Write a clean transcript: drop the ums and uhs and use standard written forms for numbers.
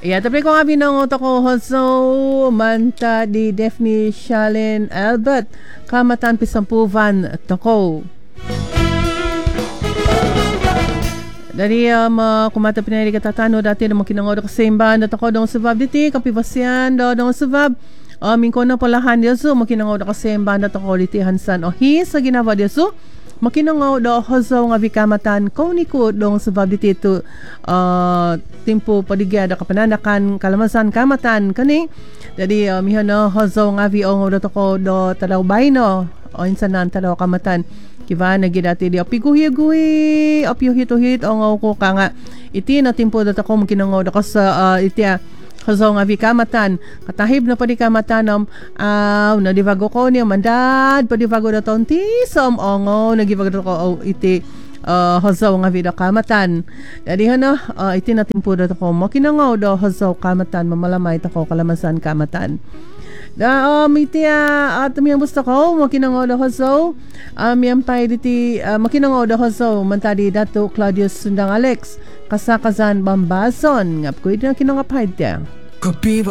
Ya, tapi kung abi nang ko hoso manta di Daphne Shalin Albert kamatan pisampuvan toko. Dari kumata pinari katatano dati na makinangod ka simbahan na tako dong subab diti kapibasyan dong subab mingko na palahan diyaso makinangod ka simbahan na tako diti hansan o hi sa ginawa diyaso makinangod do hozo nga bikamatan kauniko dong subab diti to timpo padigya da kapananakan kalamasan kamatan kani jadi mihano hozo nga vi ong do tako do talaw bayno o insanan talaw kamatan kiba nagidati di apiguhi-guhi apyuhit-uhit ang ko ka nga iti na timpo data ko makinangod ako sa iti kaso nga vikamatan katahib na padi kamatanom na divago ko niya mandad padi vago da taon ti som ongo nagivago ko iti hazaw nga vida kamatan jadi hana iti na timpo data ko makinangod do hazaw kamatan mamalamay ta ko kalamasan kamatan da iti at miyang gusto ko makinangod do hazaw miyang pay diti makinangod do hazaw mantadi dato Claudius Sundang Alex kasakazan Bambason ngap ko iti na kinangapay dia Kapiba